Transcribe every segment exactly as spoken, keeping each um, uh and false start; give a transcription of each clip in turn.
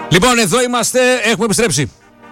Λοιπόν, εδώ είμαστε, έχουμε επιστρέψει.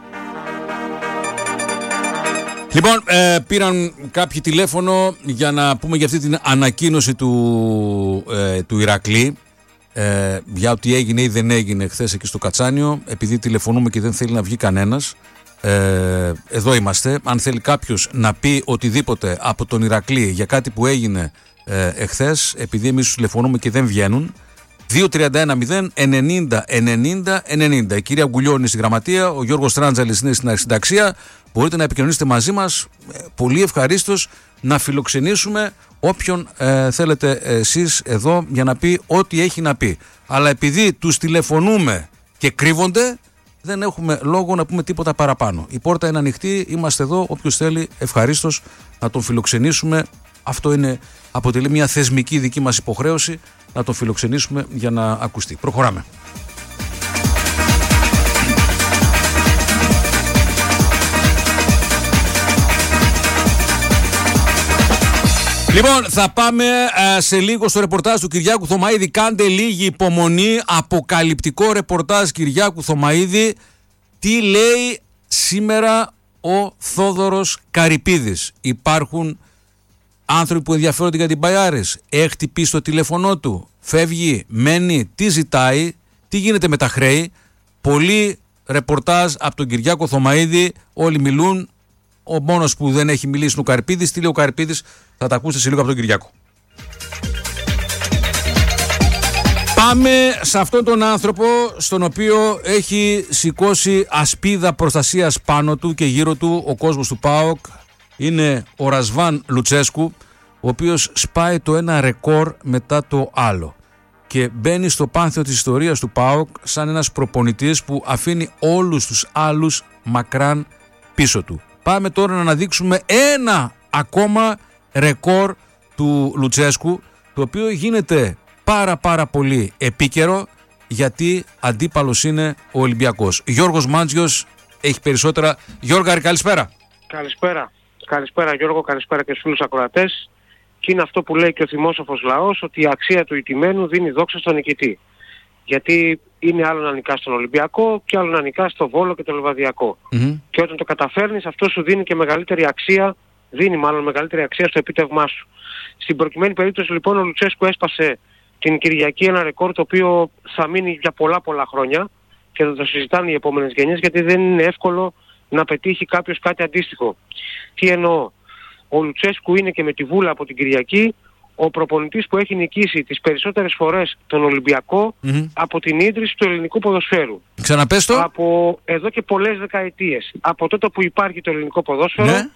Λοιπόν, ε, πήραν κάποιοι τηλέφωνο για να πούμε για αυτή την ανακοίνωση του, ε, του Ηρακλή, ε, για ότι έγινε ή δεν έγινε χθες εκεί στο Κατσάνιο. Επειδή τηλεφωνούμε και δεν θέλει να βγει κανένας, ε, εδώ είμαστε. Αν θέλει κάποιος να πει οτιδήποτε από τον Ηρακλή για κάτι που έγινε ε, εχθές, επειδή εμείς τους τηλεφωνούμε και δεν βγαίνουν, δύο τρία ένα μηδέν ενενήντα ενενήντα ενενήντα. Η κυρία Γκουλιώνη είναι στη γραμματεία, ο Γιώργος Τράντζαλης είναι στην αρχισυνταξία. Μπορείτε να επικοινωνήσετε μαζί μας, πολύ ευχαρίστως να φιλοξενήσουμε όποιον ε, θέλετε εσείς εδώ για να πει ό,τι έχει να πει. Αλλά επειδή τους τηλεφωνούμε και κρύβονται, δεν έχουμε λόγο να πούμε τίποτα παραπάνω. Η πόρτα είναι ανοιχτή, είμαστε εδώ, όποιος θέλει ευχαρίστως να τον φιλοξενήσουμε. Αυτό είναι, αποτελεί μια θεσμική δική μας υποχρέωση, να τον φιλοξενήσουμε για να ακουστεί. Προχωράμε. Λοιπόν, θα πάμε α, σε λίγο στο ρεπορτάζ του Κυριάκου Θωμαίδη. Κάντε λίγη υπομονή. Αποκαλυπτικό ρεπορτάζ Κυριάκου Θωμαίδη. Τι λέει σήμερα ο Θόδωρος Καρυπίδης? Υπάρχουν άνθρωποι που ενδιαφέρονται για την Μπαϊάρης. Έχει χτυπήσει το τηλέφωνό του. Φεύγει, μένει, τι ζητάει, τι γίνεται με τα χρέη. Πολύ ρεπορτάζ από τον Κυριάκο Θωμαίδη. Όλοι μιλούν. Ο μόνος που δεν έχει μιλήσει είναι ο Καρυπίδης. Τι λέει ο Καρυπίδης, θα τα ακούσετε σε λίγο από τον Κυριάκο. Πάμε σε αυτόν τον άνθρωπο, στον οποίο έχει σηκώσει ασπίδα προστασίας πάνω του και γύρω του ο κόσμος του ΠΑΟΚ. Είναι ο Ρασβάν Λουτσέσκου, ο οποίος σπάει το ένα ρεκόρ μετά το άλλο και μπαίνει στο πάνθεο της ιστορίας του ΠΑΟΚ σαν ένας προπονητής που αφήνει όλους τους άλλους μακράν πίσω του. Πάμε τώρα να αναδείξουμε ένα ακόμα ρεκόρ του Λουτσέσκου, το οποίο γίνεται πάρα πάρα πολύ επίκαιρο, γιατί αντίπαλος είναι ο Ολυμπιακός. Γιώργος Μάντζιος έχει περισσότερα. Γιώργαρη, καλησπέρα. Καλησπέρα. Καλησπέρα Γιώργο, καλησπέρα και στους φίλους ακροατές. Και είναι αυτό που λέει και ο θυμόσοφος λαός, ότι η αξία του ηττημένου δίνει δόξα στον νικητή. Γιατί είναι άλλο να νικάς στον Ολυμπιακό και άλλο να νικάς στο Βόλο και το Λιβαδιακό. Mm-hmm. Και όταν το καταφέρνεις, αυτό σου δίνει και μεγαλύτερη αξία, δίνει μάλλον μεγαλύτερη αξία στο επίτευγμά σου. Στην προκειμένη περίπτωση λοιπόν ο Λουτσέσκου έσπασε την Κυριακή ένα ρεκόρ το οποίο θα μείνει για πολλά πολλά χρόνια και θα το συζητάνε οι επόμενες γενιές, γιατί δεν είναι εύκολο να πετύχει κάποιος κάτι αντίστοιχο. Τι εννοώ? Ο Λουτσέσκου είναι και με τη βούλα από την Κυριακή ο προπονητής που έχει νικήσει τις περισσότερες φορές τον Ολυμπιακό mm-hmm. από την ίδρυση του ελληνικού ποδοσφαίρου. Ξαναπες το. Από εδώ και πολλές δεκαετίες. Από τότε που υπάρχει το ελληνικό ποδόσφαιρο, ναι.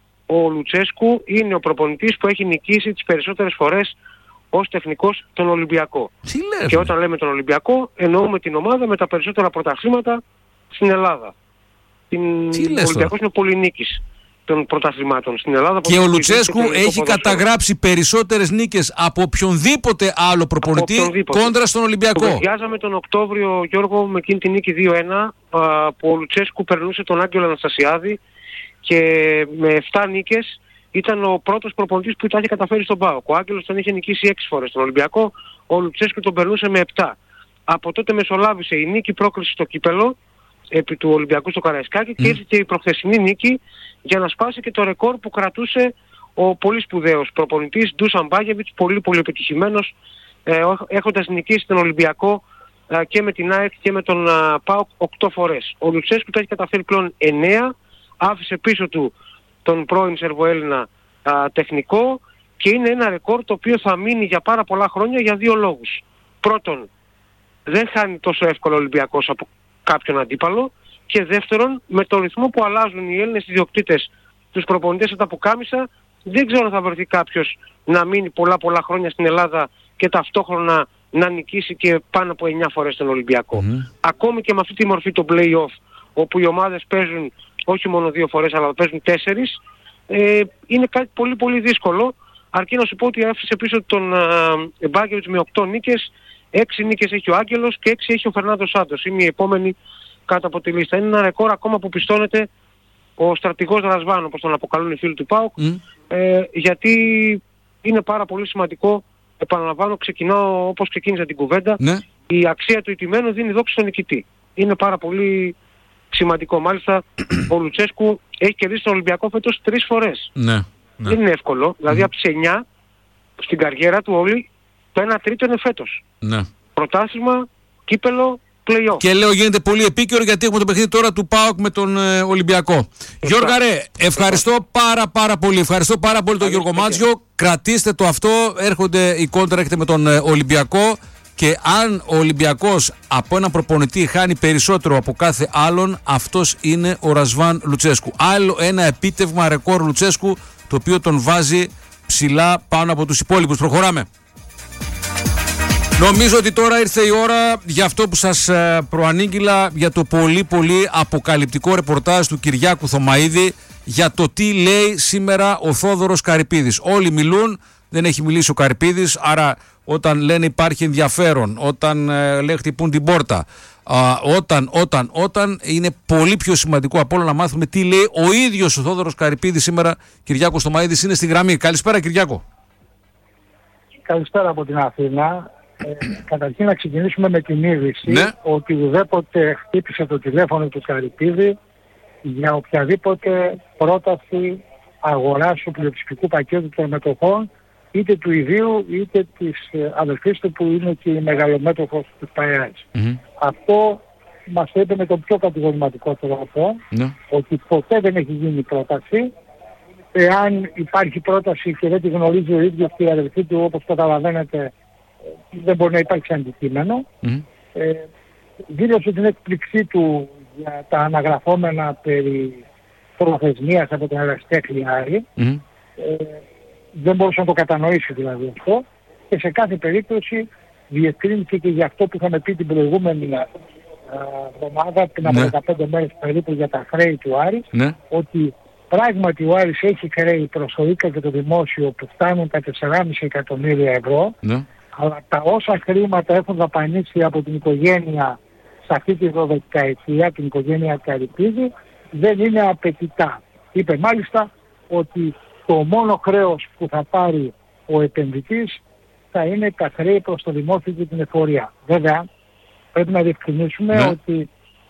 Ο Λουτσέσκου είναι ο προπονητής που έχει νικήσει τις περισσότερες φορές ως τεχνικός τον Ολυμπιακό. Τι λες, και όταν λέμε τον Ολυμπιακό, εννοούμε την ομάδα με τα περισσότερα πρωταθλήματα στην Ελλάδα. Την... Ο Ολυμπιακός είναι πολυνίκης των πρωταθλημάτων στην Ελλάδα. Και ο Λουτσέσκου έχει ποδόσφαιρο. καταγράψει περισσότερες νίκες από οποιονδήποτε άλλο προπονητή οποιονδήποτε. κόντρα στον Ολυμπιακό. Κουβεντιάζαμε τον Οκτώβριο, Γιώργο, με εκείνη τη νίκη δύο ένα, α, που ο Λουτσέσκου περνούσε τον Άγγελο Αναστασιάδη και με επτά νίκες ήταν ο πρώτος προπονητής που τα είχε καταφέρει στον ΠΑΟΚ. Ο Άγγελος τον είχε νικήσει έξι φορές στον Ολυμπιακό, ο Λουτσέσκου τον περνούσε με επτά. Από τότε μεσολάβησε η νίκη πρόκληση στο κύπελο επί του Ολυμπιακού στο Καραϊσκάκι mm. και ήρθε και η προχθεσινή νίκη για να σπάσει και το ρεκόρ που κρατούσε ο πολύ σπουδαίος προπονητής Ντούσαν Μπάγεβιτς, πολύ πολύ επιτυχημένος, ε, έχοντας νικήσει τον Ολυμπιακό ε, και με την ΑΕΚ και με τον ε, ΠΑΟΚ οκτώ φορές. Ο Λουτσέσκου το έχει καταφέρει πλέον εννέα, άφησε πίσω του τον πρώην Σερβοέλληνα ε, τεχνικό και είναι ένα ρεκόρ το οποίο θα μείνει για πάρα πολλά χρόνια για δύο λόγους. Πρώτον, δεν χάνει τόσο εύκολο ο Ολυμπιακός από κάποιον αντίπαλο, και δεύτερον, με το ρυθμό που αλλάζουν οι Έλληνες ιδιοκτήτες τους προπονητές από τα πουκάμισα, δεν ξέρω αν θα βρεθεί κάποιος να μείνει πολλά πολλά χρόνια στην Ελλάδα και ταυτόχρονα να νικήσει και πάνω από εννιά φορές τον Ολυμπιακό. Mm. Ακόμη και με αυτή τη μορφή το play-off, όπου οι ομάδες παίζουν όχι μόνο δύο φορές αλλά παίζουν τέσσερις, ε, είναι κάτι πολύ πολύ δύσκολο, αρκεί να σου πω ότι έφυγε πίσω τον ε, Μπάγκεβιτς με οκτώ νίκες, έξι νίκες έχει ο Άγγελος και έξι έχει ο Φερνάντο Σάντος. Είναι η επόμενη κάτω από τη λίστα. Είναι ένα ρεκόρ ακόμα που πιστώνεται ο στρατηγός Ρασβάν, όπως τον αποκαλούν οι φίλοι του ΠΑΟΚ, mm. ε, γιατί είναι πάρα πολύ σημαντικό, επαναλαμβάνω, ξεκινάω όπως ξεκίνησα την κουβέντα, ναι. Η αξία του ηττημένου δίνει δόξα στον νικητή. είναι πάρα πολύ σημαντικό. Μάλιστα ο Λουτσέσκου έχει κερδίσει τον Ολυμπιακό φέτος τρεις φορές. Ναι, ναι. Δεν είναι εύκολο. Δηλαδή mm. από τις εννιά στην καριέρα του όλη, το ένα τρίτο είναι φέτος. Ναι. Πρωτάθλημα, κύπελο, play-off. Και λέω γίνεται πολύ επίκαιρο γιατί έχουμε το παιχνίδι τώρα του ΠΑΟΚ με τον ε, Ολυμπιακό. Γιώργα ρε, ευχαριστώ πάρα πάρα πολύ. Ευχαριστώ πάρα πολύ τον Γιώργο Μάτζιο. Κρατήστε το αυτό. Έρχονται η κόντρα, έρχεται με τον ε, Ολυμπιακό. Και αν ο Ολυμπιακός από έναν προπονητή χάνει περισσότερο από κάθε άλλον, αυτός είναι ο Ρασβάν Λουτσέσκου. Άλλο ένα επίτευγμα ρεκόρ Λουτσέσκου, το οποίο τον βάζει ψηλά πάνω από τους υπόλοιπους. Προχωράμε. Νομίζω ότι τώρα ήρθε η ώρα για αυτό που σας προανήγγειλα, για το πολύ πολύ αποκαλυπτικό ρεπορτάζ του Κυριάκου Θωμαΐδη για το τι λέει σήμερα ο Θόδωρος Καρυπίδης. Όλοι μιλούν, δεν έχει μιλήσει ο Καρυπίδης, άρα όταν λένε υπάρχει ενδιαφέρον, όταν ε, λέει χτυπούν την πόρτα, α, όταν, όταν, όταν είναι πολύ πιο σημαντικό από όλα να μάθουμε τι λέει ο ίδιος ο Θόδωρος Καρυπίδης σήμερα. Κυριάκος Θωμαΐδης είναι στη γραμμή. Καλησπέρα Κυριάκο. Καλησπέρα από την Αθήνα. Ε, καταρχήν να ξεκινήσουμε με την είδηση, ναι, ότι ουδέποτε χτύπησε το τηλέφωνο του Καρυπίδη για οποιαδήποτε πρόταση αγοράς του πλειοψηφικού πακέτου των μετοχών, είτε του ιδίου είτε της αδελφής του που είναι και η μεγαλομέτωχος της ΠΑΕΑΕΣ. Mm-hmm. Αυτό μας το είπε με τον πιο κατηγορηματικό τρόπο, mm-hmm. ότι ποτέ δεν έχει γίνει πρόταση. Εάν υπάρχει πρόταση και δεν τη γνωρίζει ο ίδιος και η αδελφή του, όπως καταλαβαίνετε, δεν μπορεί να υπάρξει αντικείμενο. Mm-hmm. Ε, δήλωσε την έκπληξή του για τα αναγραφόμενα περί προθεσμίας από τον ερασιτέχνη Άρη. Mm-hmm. Ε, δεν μπορούσε να το κατανοήσει δηλαδή αυτό, και σε κάθε περίπτωση διευκρίνησε και για αυτό που είχαμε πει την προηγούμενη εβδομάδα, πριν από δεκαπέντε μέρες περίπου, για τα χρέη του Άρης, ναι, ότι πράγματι ο Άρης έχει χρέη προς το ΙΚΑ και το δημόσιο που φτάνουν τα τέσσερα κόμμα πέντε εκατομμύρια ευρώ, ναι, αλλά τα όσα χρήματα έχουν δαπανίσει από την οικογένεια σε αυτή τη δωδεκαετία, την οικογένεια Καρυπίδη, δεν είναι απαιτητά. Είπε μάλιστα ότι το μόνο χρέος που θα πάρει ο επενδυτής θα είναι τα χρέη προς το δημόσιο και την εφορία. Βέβαια, πρέπει να διευκρινίσουμε, ναι, ότι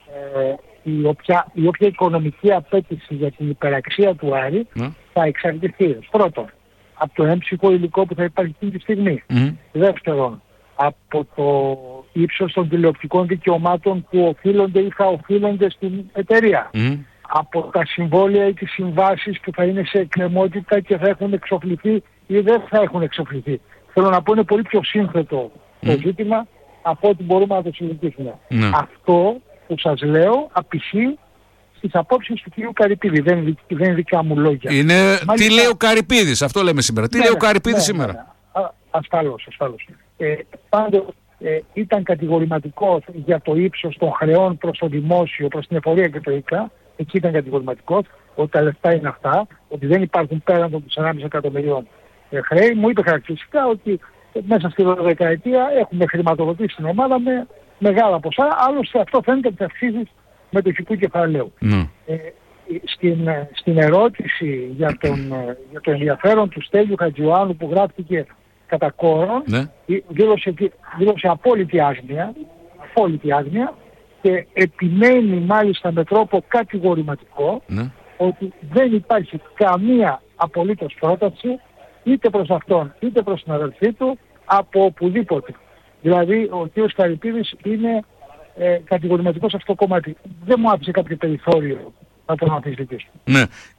ε, η, όποια, η όποια οικονομική απέτηση για την υπεραξία του Άρη, ναι, θα εξαρτηθεί πρώτον από το έμψυχο υλικό που θα υπάρχει αυτή τη στιγμή. Mm. Δεύτερον, από το ύψος των τηλεοπτικών δικαιωμάτων που οφείλονται ή θα οφείλονται στην εταιρεία. Mm. Από τα συμβόλαια ή τις συμβάσεις που θα είναι σε εκκρεμότητα και θα έχουν εξοφληθεί ή δεν θα έχουν εξοφληθεί. Θέλω να πω, είναι πολύ πιο σύνθετο mm. το ζήτημα από ό,τι μπορούμε να το συζητήσουμε. Mm. Αυτό που σας λέω απηχεί στις απόψεις του κ. Καρυπίδη. Δεν, δεν είναι δικά μου λόγια. Είναι μάλιστα, τι λέει ο Καρυπίδης, αυτό λέμε σήμερα. Τι ναι, λέει ο Καρυπίδης ναι, σήμερα. Ναι, ναι. Ασφαλώς, ασφαλώς. Ε, πάντως ε, ήταν κατηγορηματικός για το ύψος των χρεών προς το δημόσιο, προς την εφορία και το ΙΚΑ. Εκεί ήταν κατηγορηματικός, ότι τα λεφτά είναι αυτά, ότι δεν υπάρχουν πέραν των τέσσερα κόμμα πέντε εκατομμυρίων ε, χρέη. Μου είπε χαρακτηριστικά ότι ε, μέσα στη δεκαετία έχουμε χρηματοδοτήσει την ομάδα με μεγάλα ποσά, άλλωστε αυτό φαίνεται από τις αυξήσεις μετοχικού κεφαλαίου. Mm. Ε, στην, στην ερώτηση για, τον, για το ενδιαφέρον του Στέλιου Χατζιωάννου που γράφτηκε κατά κόρον, ναι, δήλωσε, δήλωσε απόλυτη άγνοια, απόλυτη άγνοια, και επιμένει μάλιστα με τρόπο κατηγορηματικό, ναι, ότι δεν υπάρχει καμία απολύτως πρόταση είτε προς αυτόν είτε προς την αδελφή του από οπουδήποτε. Δηλαδή ο κ. Καρυπίδης είναι ε, κατηγορηματικός σε αυτό το κομμάτι. Δεν μου άφησε κάποιο περιθώριο να τον αμφισβητήσω. Ναι.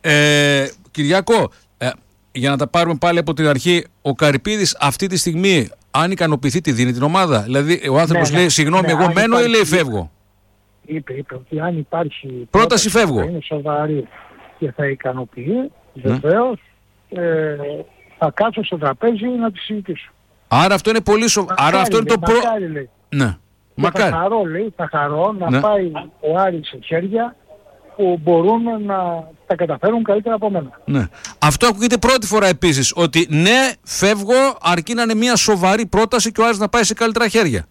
Ε, Κυριάκο, ε, για να τα πάρουμε πάλι από την αρχή, ο Καρυπίδης αυτή τη στιγμή, αν ικανοποιηθεί, τη δίνει την ομάδα? Δηλαδή ο άνθρωπος ναι, λέει, συγγνώμη, ναι, εγώ μένω ή λέει φεύγω? Είπε, είπε ότι αν υπάρχει πρόταση φεύγω, θα είναι σοβαρή και θα ικανοποιεί, βεβαίως ε, θα κάτσω στο τραπέζι να τη συζητήσω. Άρα αυτό είναι πολύ σοβαρό. Άρα αυτό είναι το προ... Μακάρι, λέει. Ναι. Μακάρι. Θα χαρώ, λέει, θα χαρώ να ναι. πάει ο Άρης σε χέρια που μπορούν να τα καταφέρουν καλύτερα από μένα. Ναι. Αυτό ακούγεται πρώτη φορά επίσης, ότι ναι, φεύγω, αρκεί να είναι μια σοβαρή πρόταση και ο Άρης να πάει σε καλύτερα χέρια.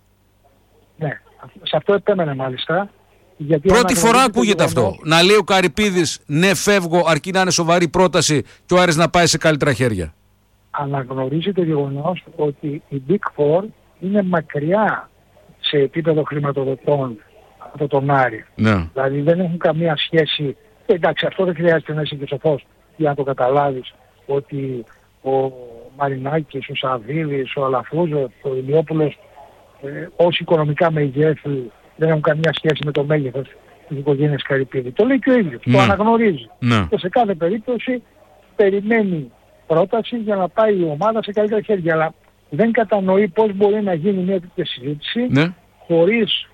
Ναι, σε αυτό επέμενε μάλιστα. Γιατί πρώτη φορά ακούγεται αυτό. Γεγονός... Να λέει ο Καρυπίδης, ναι, φεύγω, αρκεί να είναι σοβαρή πρόταση και ο Άρης να πάει σε καλύτερα χέρια. Αναγνωρίζει το γεγονός ότι η Big Four είναι μακριά σε επίπεδο χρηματοδοτών από τον Άρη. Ναι. Δηλαδή δεν έχουν καμία σχέση. Εντάξει, αυτό δεν χρειάζεται να είσαι και σοφός για να το καταλάβεις, ότι ο Μαρινάκης, ο Σαββίδης, ο Αλαφούζος, ο Ηλιόπουλος, ε, ως οικονομικά μεγέθη δεν έχουν καμία σχέση με το μέγεθος της οικογένειας Καρυπίδη. Το λέει και ο ίδιος, Ναι. το αναγνωρίζει. Ναι. Και σε κάθε περίπτωση περιμένει πρόταση για να πάει η ομάδα σε καλύτερα χέρια. Αλλά δεν κατανοεί πώς μπορεί να γίνει μια τέτοια συζήτηση Ναι. χωρίς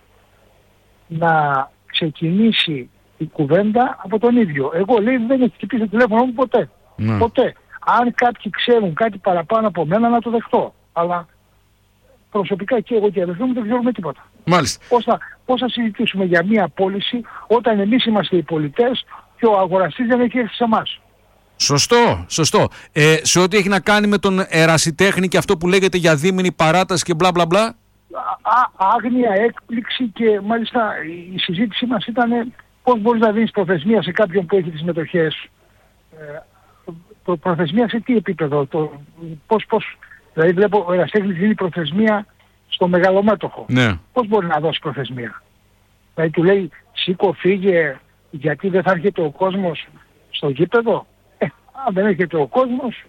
να ξεκινήσει η κουβέντα από τον ίδιο. Εγώ, λέει, δεν έχει χτυπήσει το τηλέφωνο μου ποτέ. Ναι. Ποτέ. Αν κάποιοι ξέρουν κάτι παραπάνω από μένα, να το δεχτώ. Αλλά προσωπικά και εγώ και οι αδελφοί μου δεν ξέρουμε τίποτα. Μάλιστα. Πώς θα, πώς θα συζητήσουμε για μια πώληση όταν εμείς είμαστε οι πολιτές και ο αγοραστής δεν έχει έρθει σε εμάς? Σωστό, σωστό. Ε, σε ό,τι έχει να κάνει με τον ερασιτέχνη και αυτό που λέγεται για δίμηνη παράταση και μπλα μπλα μπλα. Α, άγνοια, έκπληξη, και μάλιστα η συζήτησή μας ήταν πώς μπορείς να δίνεις προθεσμία σε κάποιον που έχει τις μετοχές. Ε, προ, προθεσμία σε τι επίπεδο? Το, πώς, πώς, δηλαδή βλέπω ο ερασιτέχνης δίνει προθεσμία στο μεγαλομέτωχο. Ναι. Πώς μπορεί να δώσει προθεσμία? Δηλαδή του λέει σήκω, φύγε, γιατί δεν θα έρχεται ο κόσμος στο γήπεδο. Ε, αν δεν έρχεται ο κόσμος,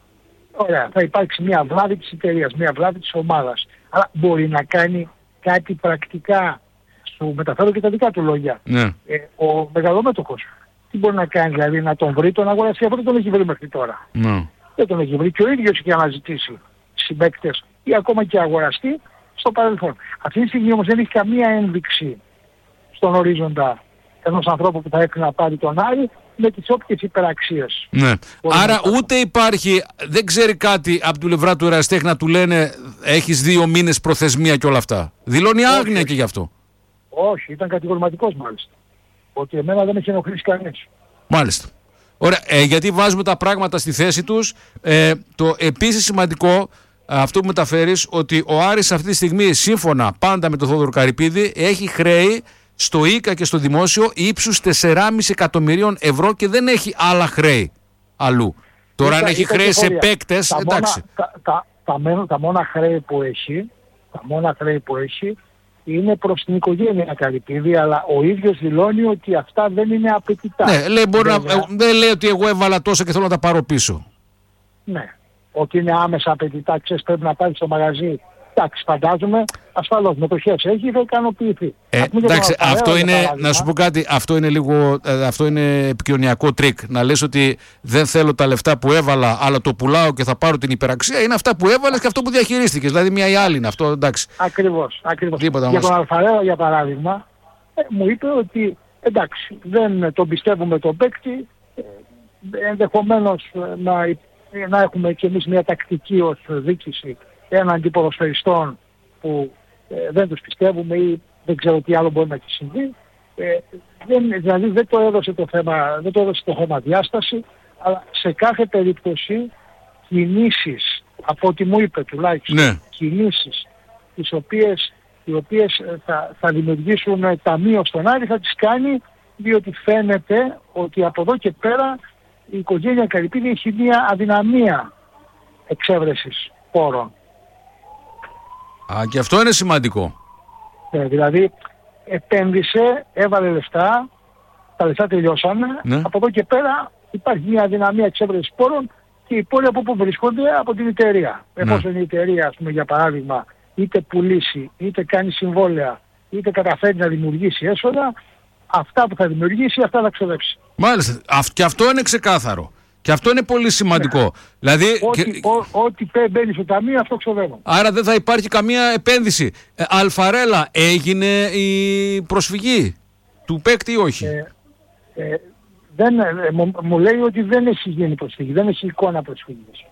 ωραία, θα υπάρξει μια βλάβη της εταιρείας, μια βλάβη της ομάδας. Αλλά μπορεί να κάνει κάτι πρακτικά. Σου μεταφέρω και τα δικά του λόγια. Ναι. Ε, ο μεγαλομέτωχος τι μπορεί να κάνει? Δηλαδή να τον βρει τον αγοραστή? Αυτό δεν τον έχει βρει μέχρι τώρα. Ναι. Δεν τον έχει βρει και ο ίδιος έχει αναζητήσει συμπαίκτες ή ακόμα και αγοραστή στο παρελθόν. Αυτή τη στιγμή όμως δεν έχει καμία ένδειξη στον ορίζοντα ενός ανθρώπου που θα έρθει να πάρει τον Άρη με τις όποιες υπεραξίες. Ναι. Άρα να ούτε υπάρχει, δεν ξέρει κάτι από την πλευρά του ερασιτέχνη να του λένε έχεις δύο μήνες προθεσμία και όλα αυτά. Δηλώνει άγνοια όχι, και γι' αυτό. Όχι, ήταν κατηγορηματικός μάλιστα. Ότι εμένα δεν έχει ενοχλήσει κανείς. Μάλιστα. Ωραία, ε, γιατί βάζουμε τα πράγματα στη θέση τους. Ε, το επίσης σημαντικό, αυτό που μεταφέρεις, ότι ο Άρης αυτή τη στιγμή, σύμφωνα πάντα με τον Θόδωρο Καρυπίδη, έχει χρέη στο ΙΚΑ και στο δημόσιο ύψους τεσσεράμισι εκατομμυρίων ευρώ και δεν έχει άλλα χρέη αλλού. Τώρα αν έχει χρέη σε παίκτες, τα εντάξει. Μόνα, τα, τα, τα, μένω, τα μόνα χρέη που έχει, τα μόνα χρέη που έχει είναι προς την οικογένεια Καρυπίδη, αλλά ο ίδιος δηλώνει ότι αυτά δεν είναι απαιτητά. Ναι, λέει, μπορεί δεν, να, δεν λέει ότι εγώ έβαλα τόσα και θέλω να τα πάρω πίσω. Ναι, ότι είναι άμεσα απαιτητά, ξέρεις, πρέπει να πάρει στο μαγαζί. Εντάξει, φαντάζομαι, ασφαλώς μετοχές έχει, θα ικανοποιηθεί. Ε, εντάξει, αυτό είναι, να σου πω κάτι, αυτό είναι λίγο, ε, αυτό είναι επικοινωνιακό τρίκ. Να λες ότι δεν θέλω τα λεφτά που έβαλα, αλλά το πουλάω και θα πάρω την υπεραξία. Είναι αυτά που έβαλες και αυτό που διαχειρίστηκες. Δηλαδή μια ή άλλη είναι αυτό, εντάξει. Ακριβώς, ακριβώς. Τίποτα για μας. τον Αλφαρέλα, για παράδειγμα, ε, μου είπε ότι εντάξει, δεν τον πιστεύουμε τον παίκτη, ε, ενδεχομένως να, να έχουμε κι εμείς μια τακτική ως διοίκηση έναντι ποδοσφαιριστών που ε, δεν τους πιστεύουμε ή δεν ξέρω τι άλλο μπορεί να έχει συμβεί. Ε, δεν, δηλαδή δεν το έδωσε το θέμα, δεν το έδωσε το θέμα διάσταση, αλλά σε κάθε περίπτωση κινήσεις, από ό,τι μου είπε τουλάχιστον, Ναι. κινήσεις τις οποίες, οι οποίες θα, θα δημιουργήσουν ταμείο στον Άρη, θα τις κάνει, διότι φαίνεται ότι από εδώ και πέρα η οικογένεια Καρυπίδη έχει μια αδυναμία εξέβρεσης πόρων. Α, και αυτό είναι σημαντικό. Ε, δηλαδή επένδυσε, έβαλε λεφτά, τα λεφτά τελειώσανε, Ναι. από εδώ και πέρα υπάρχει μια αδυναμία εξέβρεσης πόρων και οι πόροι από όπου βρίσκονται? Από την εταιρεία. Ναι. Εφόσον η εταιρεία, ας πούμε, για παράδειγμα, είτε πουλήσει, είτε κάνει συμβόλαια, είτε καταφέρει να δημιουργήσει έσοδα, αυτά που θα δημιουργήσει, αυτά θα ξοδέψει. Μάλιστα. Αυ- και αυτό είναι ξεκάθαρο. Και αυτό είναι πολύ σημαντικό. Ναι. Δηλαδή, Ό,τι, και- ό, ό,τι πέ- μπαίνει στο ταμείο, αυτό ξοδεύω. άρα δεν θα υπάρχει καμία επένδυση. Ε, Αλφαρέλα, έγινε η προσφυγή του παίκτη ή όχι? Ε, ε, δεν, ε, μου, μου λέει ότι δεν έχει γίνει προσφυγή, δεν έχει εικόνα προσφυγής.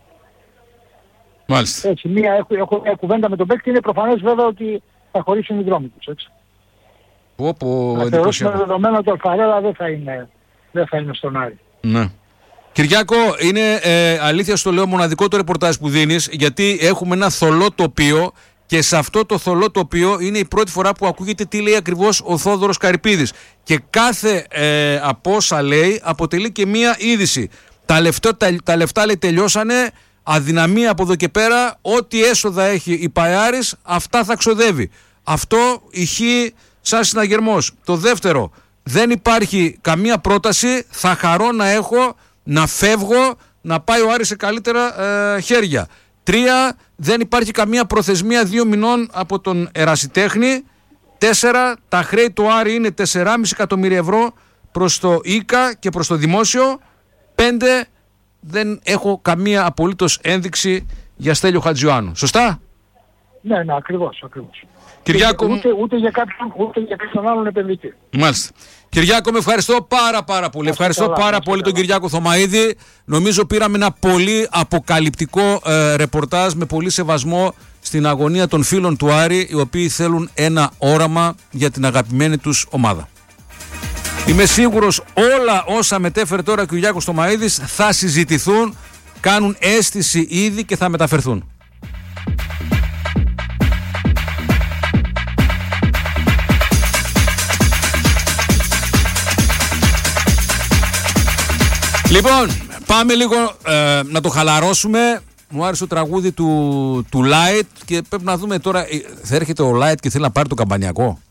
Μάλιστα. Έτσι, μία, έχω, έχω μια κουβέντα με τον παίκτη, είναι προφανές βέβαια ότι θα χωρίσουν οι δρόμοι τους, έτσι. Πω, πω, Να θεωρήσουμε εντυπωσιακό. δεδομένο ότι ο Αλφαρέλα δεν θα είναι, δεν θα είναι στον Άρη. Ναι. Κυριάκο, είναι ε, αλήθεια στο λέω μοναδικό το ρεπορτάζ που δίνεις, γιατί έχουμε ένα θολό τοπίο και σε αυτό το θολό τοπίο είναι η πρώτη φορά που ακούγεται τι λέει ακριβώς ο Θόδωρος Καρυπίδης. Και κάθε ε, από όσα λέει αποτελεί και μία είδηση. Τα λεφτά, τα, τα λεφτά λέει τελειώσανε, αδυναμία από εδώ και πέρα, ό,τι έσοδα έχει η Παϊάρης αυτά θα ξοδεύει. Αυτό ηχεί σαν συναγερμός. Το δεύτερο, δεν υπάρχει καμία πρόταση, θα χαρώ να έχω, να φεύγω, να πάει ο Άρης σε καλύτερα ε, χέρια. Τρία, δεν υπάρχει καμία προθεσμία δύο μηνών από τον ερασιτέχνη. Τέσσερα, τα χρέη του Άρη είναι τέσσερα κόμμα πέντε εκατομμύρια ευρώ προς το ΙΚΑ και προς το δημόσιο. Πέντε, δεν έχω καμία απολύτως ένδειξη για Στέλιο Χατζιωάννου. Σωστά? Ναι, ναι, ακριβώς, ακριβώς. Κυριάκο... Ούτε, ούτε, για κάποιον, ούτε για κάποιον άλλον επενδυτή. Μάλιστα. Κυριάκο, με ευχαριστώ πάρα πάρα πολύ. Ευχαριστώ καλά, πάρα πολύ καλά. τον Κυριάκο Θωμαίδη. Νομίζω πήραμε ένα πολύ αποκαλυπτικό ε, ρεπορτάζ με πολύ σεβασμό στην αγωνία των φίλων του Άρη, οι οποίοι θέλουν ένα όραμα για την αγαπημένη τους ομάδα. Είμαι σίγουρος όλα όσα μετέφερε τώρα ο Κυριάκος Θωμαίδης θα συζητηθούν, κάνουν αίσθηση ήδη και θα μεταφερθούν. Λοιπόν, πάμε λίγο ε, να το χαλαρώσουμε. Μου άρεσε το τραγούδι του, του Light και πρέπει να δούμε τώρα, θα έρχεται ο Light και θέλει να πάρει το καμπανιακό.